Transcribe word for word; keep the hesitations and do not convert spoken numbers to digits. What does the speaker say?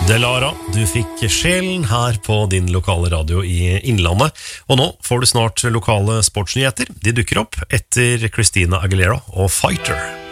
Delara, du fikk sjelen her på din lokale radio i Innlandet. Og nå får du snart lokale sportsnyheter. De dukker opp etter Christina Aguilera og Fighter.